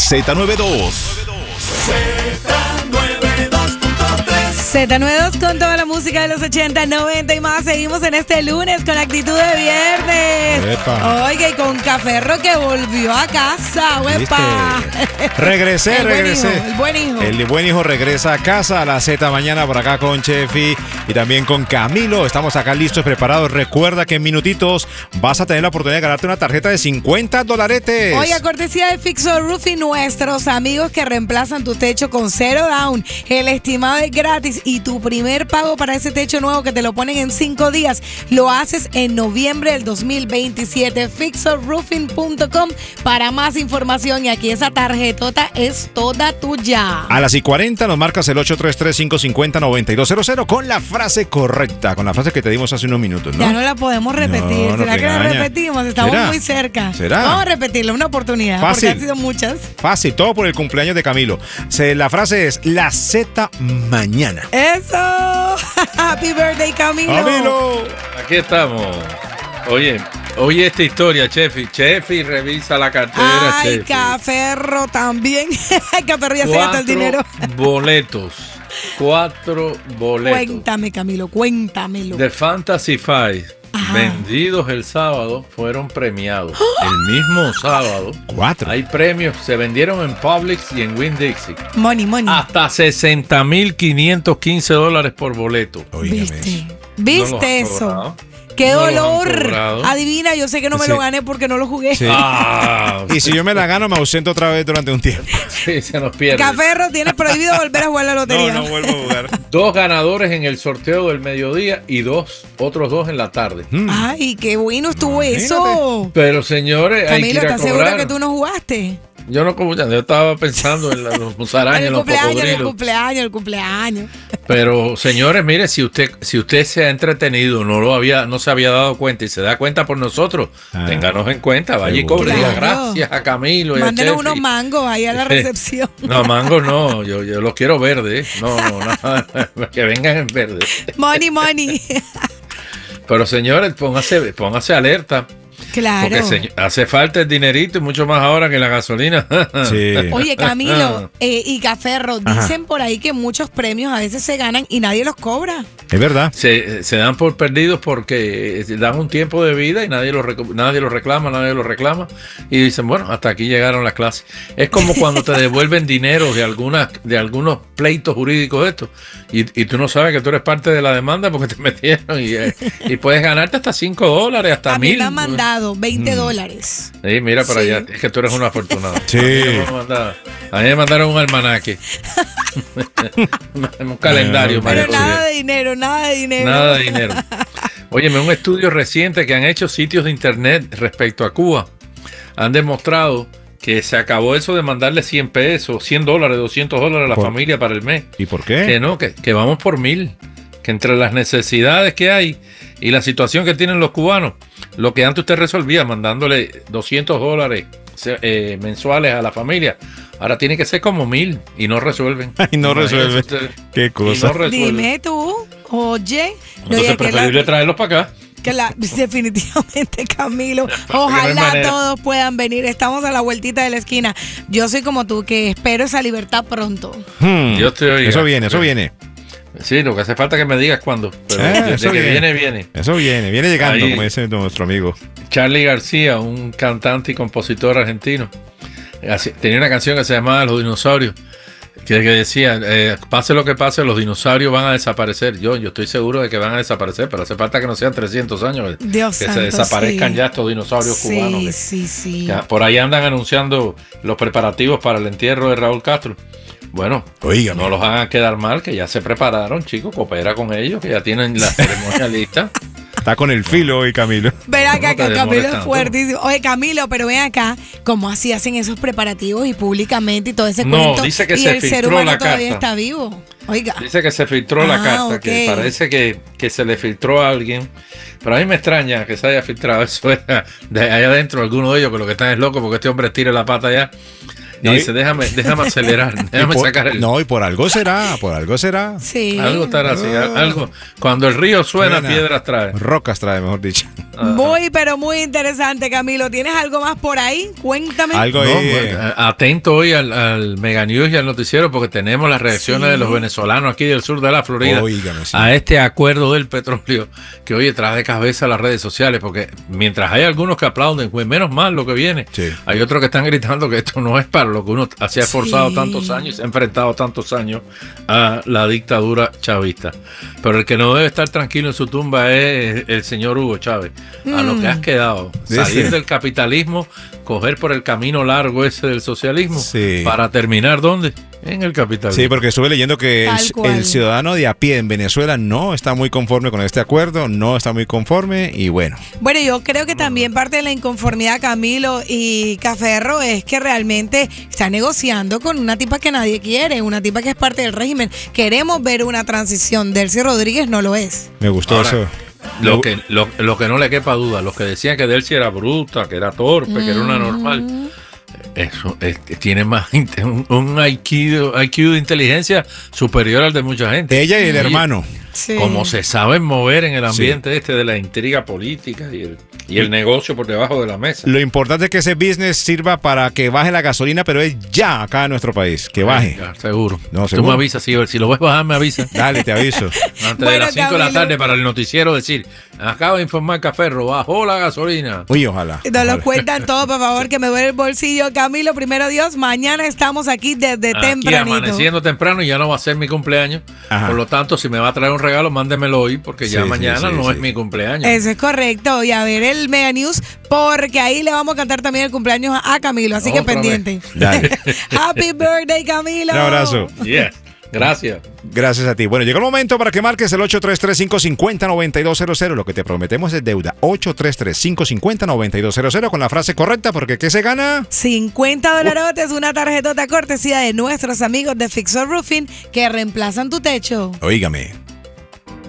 Z92. Z92 con toda la música de los 80, 90 y más. Seguimos en este lunes con actitud de viernes. Epa. Oiga, y con Caferro que volvió a casa. ¡Uepa! Regresé. El buen hijo. El buen hijo regresa a casa a la Z mañana por acá con Chefi y también con Camilo. Estamos acá listos, preparados. Recuerda que en minutitos vas a tener la oportunidad de ganarte una tarjeta de $50. Oiga, cortesía de Fixo Roofing, nuestros amigos que reemplazan tu techo con cero down. El estimado es gratis y tu primer pago para ese techo nuevo que te lo ponen en 5 días lo haces en noviembre del 2027. Fixoroofing.com para más información, y aquí esa tarjetota es toda tuya. A las 40 nos marcas el 833-550-9200 con la frase correcta, con la frase que te dimos hace unos minutos, ¿no? Ya no la podemos repetir. No, ¿Será que la repetimos? Estamos muy cerca. ¿Será? Vamos a repetirla, una oportunidad. Fácil. Porque han sido muchas. Fácil, todo por el cumpleaños de Camilo. La frase es la Z mañana. ¡Eso! ¡Happy birthday, Camilo! ¡Camilo! Aquí estamos. Oye esta historia, Chefi revisa la cartera, Ay, Chefi. Caferro también. Caferro ya se gastó el dinero. 4 boletos. Cuéntame, Camilo, cuéntamelo. The Fantasy Five, vendidos el sábado, fueron premiados. El mismo sábado. 4. Hay premios, se vendieron en Publix y en Winn-Dixie. Money. Hasta $60,515 por boleto. ¿Viste? No ¿Viste los han eso? cobrado. ¡Qué No los han dolor! cobrado. Adivina, yo sé que no me lo gané porque no lo jugué. Sí. Ah, Y si yo me la gano, me ausento otra vez durante un tiempo. sí, se nos pierde. Caferro, tienes prohibido volver a jugar la lotería. No vuelvo a jugar. 2 ganadores en el sorteo del mediodía y otros 2 en la tarde. Ay, qué bueno estuvo Imagínate. eso. Pero señores, hay que Camilo, ir a ¿estás seguro cobrar. que tú no jugaste? Yo estaba pensando en los musarañas, En los el cocodrilos. cumpleaños. Pero señores, mire, si usted se ha entretenido, no se había dado cuenta y se da cuenta por nosotros, ténganos en cuenta, vaya y Seguro. cobre, diga Claro. gracias a Camilo y Mándenos a Chefi. unos mangos ahí a la recepción. No, mangos no, yo los quiero verdes. No, que vengan en verde. Money. Pero señores, póngase alerta. Claro. Porque hace falta el dinerito y mucho más ahora que la gasolina. Sí. Oye, Camilo y Caferro, dicen por ahí que muchos premios a veces se ganan y nadie los cobra. Es verdad. Se dan por perdidos porque dan un tiempo de vida y nadie lo reclama. Y dicen, bueno, hasta aquí llegaron las clases. Es como cuando te devuelven dinero de algunos pleitos jurídicos estos y tú no sabes que tú eres parte de la demanda porque te metieron y puedes ganarte hasta $5, hasta A mí $1,000. me han mandado $20. Sí, mira para allá, es que tú eres un afortunado. Sí. A mí me mandaron un almanaque. Un calendario. Pero Pero María nada Julia. de dinero. Nada de dinero. Óyeme, un estudio reciente que han hecho sitios de internet respecto a Cuba han demostrado que se acabó eso de mandarle $100, $100, $200 a la familia para el mes. ¿Y por qué? Que no, que vamos por 1,000. Que entre las necesidades que hay y la situación que tienen los cubanos, lo que antes usted resolvía mandándole $200 mensuales a la familia, ahora tiene que ser como 1,000 y no resuelven. Y no resuelven. Imagínese usted. Qué Y cosa. no resuelven. Dime tú, oye. Entonces es preferible traerlos para acá. Definitivamente, Camilo. no hay Ojalá manera. todos puedan venir. Estamos a la vueltita de la esquina. Yo soy como tú, que espero esa libertad pronto. Yo te oiga. Eso viene. Sí, lo que hace falta es que me digas cuándo. Pero eso desde que viene. viene. Eso viene llegando, Ahí. como dice nuestro amigo. Charly García, un cantante y compositor argentino, tenía una canción que se llamaba Los dinosaurios, que decía, pase lo que pase, los dinosaurios van a desaparecer. Yo estoy seguro de que van a desaparecer, pero hace falta que no sean 300 años, Dios que santo, se desaparezcan sí. ya estos dinosaurios cubanos. que- Sí. ya, por ahí andan anunciando los preparativos para el entierro de Raúl Castro. Bueno, Óigame. no los hagan quedar mal, que ya se prepararon, chicos, coopera con ellos, que ya tienen la ceremonia lista. Está con el filo hoy, Camilo. Ven acá, No te que Camilo demores es tanto. fuertísimo. Oye, Camilo, pero ven acá, ¿cómo así hacen esos preparativos y públicamente y todo ese No, cuento? dice que y se el ser filtró humano la todavía carta. está vivo. Oiga. Dice que se filtró la carta, ok. que parece que se le filtró a alguien. Pero a mí me extraña que se haya filtrado eso de allá adentro, alguno de ellos que lo que están es loco porque este hombre tira la pata allá. Y dice, déjame acelerar, déjame sacar el... No, y por algo será, por algo será. Sí. Algo estará así, algo. Cuando el río suena, piedras trae. Rocas trae, mejor dicho. Muy, pero muy interesante, Camilo. ¿Tienes algo más por ahí? Cuéntame. Algo No, ahí. bueno, atento hoy al Mega News y al noticiero porque tenemos las reacciones de los venezolanos aquí del sur de la Florida Óigame, sí. a este acuerdo del petróleo que oye trae de cabeza las redes sociales porque mientras hay algunos que aplauden, pues menos mal lo que viene, Sí. hay otros que están gritando que esto no es para lo que uno se ha esforzado tantos años y se ha enfrentado tantos años a la dictadura chavista. Pero el que no debe estar tranquilo en su tumba es el señor Hugo Chávez. A lo que has quedado, salir del capitalismo, coger por el camino largo ese del socialismo, Sí. para terminar ¿dónde? En el capitalismo. Sí, porque estuve leyendo que Tal cual. el ciudadano de a pie en Venezuela no está muy conforme con este acuerdo, no está muy conforme y bueno. Bueno, yo creo que también parte de la inconformidad, Camilo y Caferro, es que realmente está negociando con una tipa que nadie quiere, una tipa que es parte del régimen. Queremos ver una transición. Delcy Rodríguez no lo es. Me gustó Ahora, eso. Lo que no le quepa duda, los que decían que Delcy era bruta, que era torpe, que era una normal, eso tiene más un IQ de inteligencia superior al de mucha gente. Ella y el hermano. Sí. Como se saben mover en el ambiente de la intriga política y el negocio por debajo de la mesa. Lo importante es que ese business sirva para que baje la gasolina, pero es ya acá en nuestro país, que baje. Ya, seguro. No, Tú seguro. me avisas, si lo ves bajar, me avisas. Dale, te aviso. Antes de Bueno, las 5 de la Camilo. tarde para el noticiero decir, acaba de informar Caferro, bajó la gasolina. Uy, ojalá. Nos lo ojalá. cuentan todo, por favor, que me duele el bolsillo. Camilo, primero Dios, mañana estamos aquí desde Aquí tempranito. amaneciendo temprano y ya no va a ser mi cumpleaños. Ajá. Por lo tanto, si me va a traer un regalo, mándemelo hoy porque ya Sí, mañana sí, no sí. es mi cumpleaños. Eso es correcto. Y a ver el Mega News, porque ahí le vamos a cantar también el cumpleaños a Camilo. Así que Otra pendiente. Dale. Happy birthday, Camilo. Un abrazo. Yeah. Gracias. Gracias a ti. Bueno, llegó el momento para que marques el 833-550-9200. Lo que te prometemos es deuda. 833-550-9200 con la frase correcta, porque ¿qué se gana? $50 es una tarjetota cortesía de nuestros amigos de Fixer Roofing que reemplazan tu techo. Óigame.